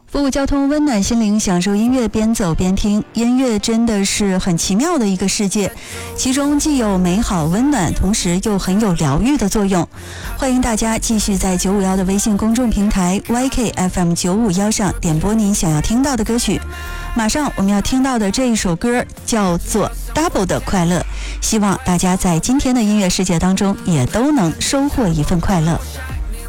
服务交通，温暖心灵，享受音乐，边走边听。音乐真的是很奇妙的一个世界，其中既有美好温暖，同时又很有疗愈的作用。欢迎大家继续在951的微信公众平台 YKFM951 上点播您想要听到的歌曲。马上我们要听到的这一首歌叫做 Double 的快乐，希望大家在今天的音乐世界当中也都能收获一份快乐。